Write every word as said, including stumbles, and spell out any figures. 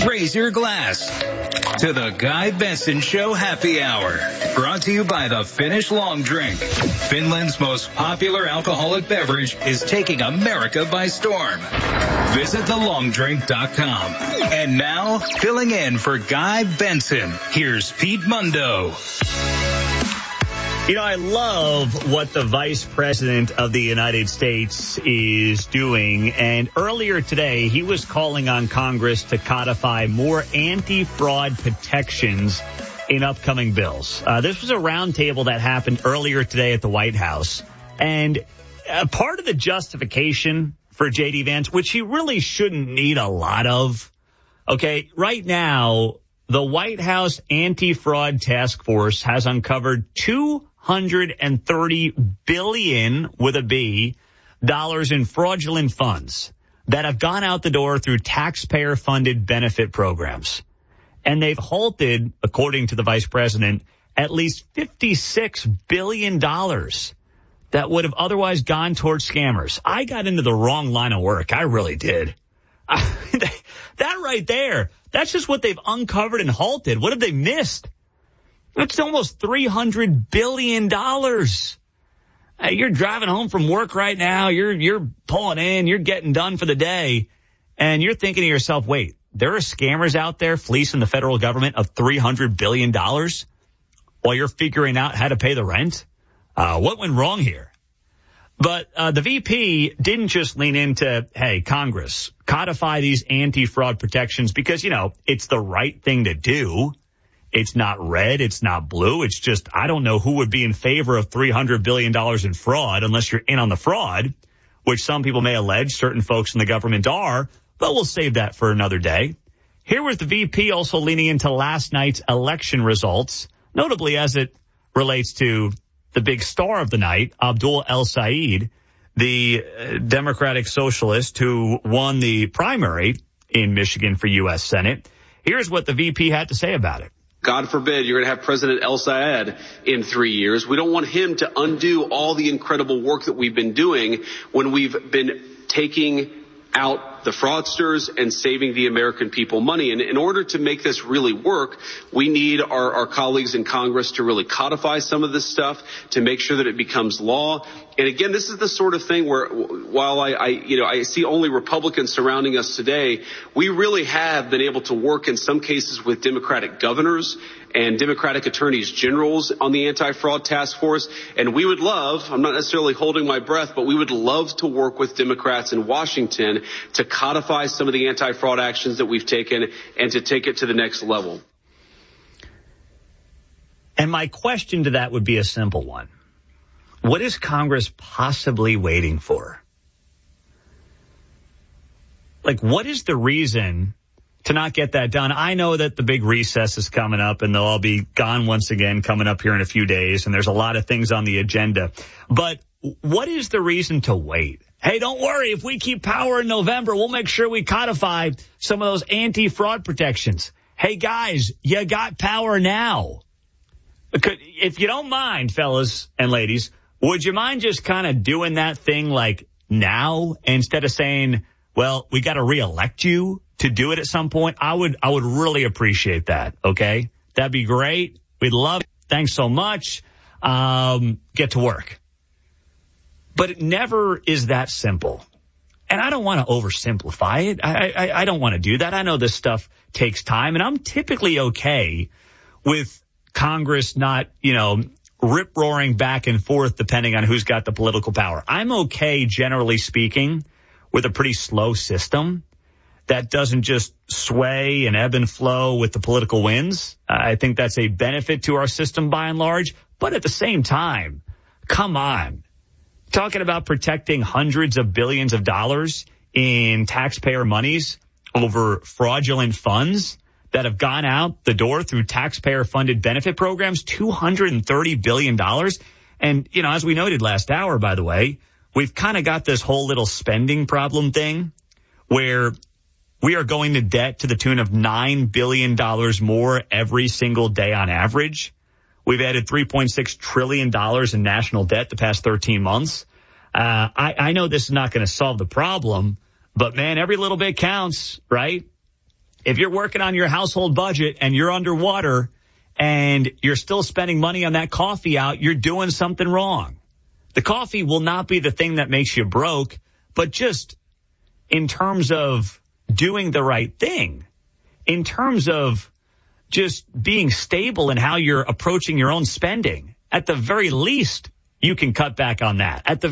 Raise your glass to the Guy Benson Show Happy Hour. Brought to you by the Finnish Long Drink. Finland's most popular alcoholic beverage is taking America by storm. Visit the long drink dot com. And now, filling in for Guy Benson, here's Pete Mundo. You know, I love what the Vice President of the United States is doing. And earlier today, he was calling on Congress to codify more anti-fraud protections in upcoming bills. Uh, this was a roundtable that happened earlier today at the White House. And uh, part of the justification for J D. Vance, which he really shouldn't need a lot of, okay, right now, the White House Anti-Fraud Task Force has uncovered two hundred thirty billion dollars with a B dollars in fraudulent funds that have gone out the door through taxpayer-funded benefit programs. And they've halted, according to the vice president, at least fifty-six billion dollars that would have otherwise gone towards scammers. I got into the wrong line of work. I really did. That right there, that's just what they've uncovered and halted. What have they missed? That's almost three hundred billion dollars. Hey, you're driving home from work right now. You're you're pulling in. You're getting done for the day. And you're thinking to yourself, wait, there are scammers out there fleecing the federal government of three hundred billion dollars while you're figuring out how to pay the rent? Uh, what went wrong here? But uh, the V P didn't just lean into, hey, Congress, codify these anti-fraud protections because, you know, it's the right thing to do. It's not red. It's not blue. It's just I don't know who would be in favor of three hundred billion dollars in fraud unless you're in on the fraud, which some people may allege certain folks in the government are. But we'll save that for another day. Here was the V P also leaning into last night's election results, notably as it relates to the big star of the night, Abdul El-Sayed, the uh, Democratic Socialist who won the primary in Michigan for U S Senate. Here's what the V P had to say about it. God forbid you're going to have President El-Sayed in three years. We don't want him to undo all the incredible work that we've been doing when we've been taking out the fraudsters and saving the American people money. And in order to make this really work, we need our, our colleagues in Congress to really codify some of this stuff to make sure that it becomes law. And again, this is the sort of thing where while I, I, you know, I see only Republicans surrounding us today, we really have been able to work in some cases with Democratic governors and Democratic attorneys generals on the anti-fraud task force. And we would love, I'm not necessarily holding my breath, but we would love to work with Democrats in Washington to codify some of the anti-fraud actions that we've taken and to take it to the next level. And my question to that would be a simple one. What is Congress possibly waiting for? Like, what is the reason to not get that done? I know that the big recess is coming up and they'll all be gone once again coming up here in a few days. And there's a lot of things on the agenda. But what is the reason to wait? Hey, don't worry. If we keep power in November, we'll make sure we codify some of those anti-fraud protections. Hey, guys, you got power now. If you don't mind, fellas and ladies, would you mind just kind of doing that thing like now instead of saying, well, we got to reelect you to do it at some point? I would I would really appreciate that, okay? That'd be great. We'd love it. Thanks so much. Um, get to work. But it never is that simple. And I don't want to oversimplify it. I, I, I don't want to do that. I know this stuff takes time, and I'm typically okay with Congress not, you know, rip-roaring back and forth depending on who's got the political power. I'm okay, generally speaking, with a pretty slow system that doesn't just sway and ebb and flow with the political winds. I think that's a benefit to our system by and large. But at the same time, come on. Talking about protecting hundreds of billions of dollars in taxpayer monies over fraudulent funds that have gone out the door through taxpayer-funded benefit programs, two hundred thirty billion dollars. And, you know, as we noted last hour, by the way, we've kind of got this whole little spending problem thing where we are going to debt to the tune of nine billion dollars more every single day on average. We've added three point six trillion dollars in national debt the past thirteen months. Uh, I, I know this is not going to solve the problem, but, man, every little bit counts, right? If you're working on your household budget and you're underwater and you're still spending money on that coffee out, you're doing something wrong. The coffee will not be the thing that makes you broke, but just in terms of doing the right thing, in terms of just being stable in how you're approaching your own spending, at the very least, you can cut back on that. At the